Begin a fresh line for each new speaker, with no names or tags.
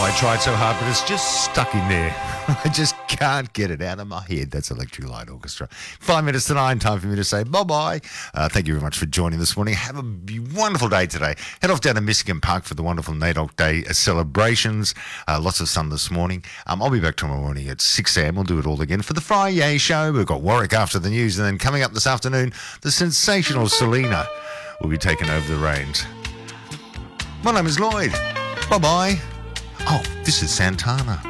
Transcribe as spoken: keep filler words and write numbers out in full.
I tried so hard, but it's just stuck in there. I just can't get it out of my head. That's Electric Light Orchestra. Five minutes to nine, time for me to say bye-bye. Uh, thank you very much for joining this morning. Have a be- wonderful day today. Head off down to Michigan Park for the wonderful NAIDOC Day celebrations. Uh, lots of sun this morning. Um, I'll be back tomorrow morning at six a.m. We'll do it all again for the Friday show. We've got Warwick after the news, and then coming up this afternoon, the sensational Selena will be taking over the reins. My name is Lloyd. Bye-bye. Oh, this is Santana.